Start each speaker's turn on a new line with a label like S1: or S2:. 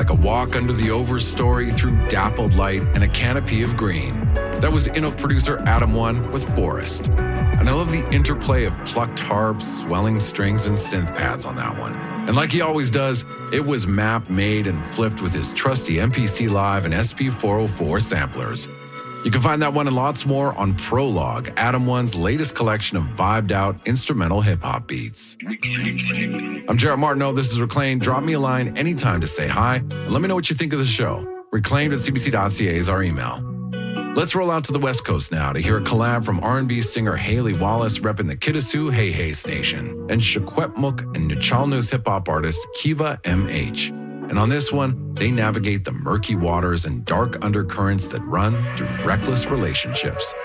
S1: like a walk under the overstory through dappled light and a canopy of green. That was Inuk producer Adam One with Forest. And I love the interplay of plucked harps, swelling strings, and synth pads on that one. And like he always does, it was mapped, made, and flipped with his trusty MPC Live and SP404 samplers. You can find that one and lots more on Prologue, Adam One's latest collection of vibed-out instrumental hip-hop beats. I'm Jared Martineau. This is Reclaimed. Drop me a line anytime to say hi, and let me know what you think of the show. Reclaimed@cbc.ca is our email. Let's roll out to the West Coast now to hear a collab from R&B singer Haley Wallace repping the Kitasoo Hey Hey Station, and Secwepemc and Chalnuth hip-hop artist Kiva M.H. And on this one, they navigate the murky waters and dark undercurrents that run through reckless relationships.